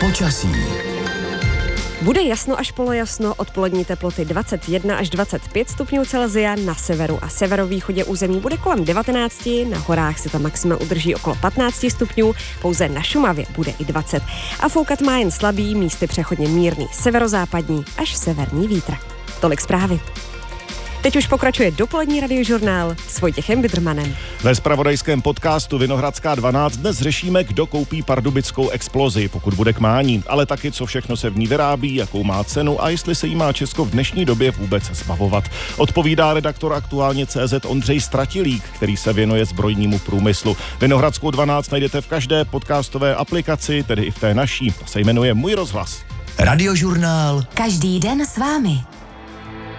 Počasí. Bude jasno až polojasno, odpolední teploty 21 až 25 stupňů Celsia, na severu a severovýchodě území bude kolem 19, na horách se ta maxima udrží okolo 15 stupňů, pouze na Šumavě bude i 20. A foukat má jen slabý, místy přechodně mírný severozápadní až severní vítr. Tolik zprávy. Teď už pokračuje dopolední radiožurnál s Vojtěchem Bidrmanem. Ve zpravodajském podcastu Vinohradská 12 dnes řešíme, kdo koupí pardubickou explozi, pokud bude k mání, ale taky, co všechno se v ní vyrábí, jakou má cenu a jestli se jí má Česko v dnešní době vůbec zbavovat. Odpovídá redaktor Aktuálně.cz Ondřej Stratilík, který se věnuje zbrojnímu průmyslu. Vinohradskou 12 najdete v každé podcastové aplikaci, tedy i v té naší. Ta se jmenuje Můj rozhlas. Radiožurnál. Každý den s vámi.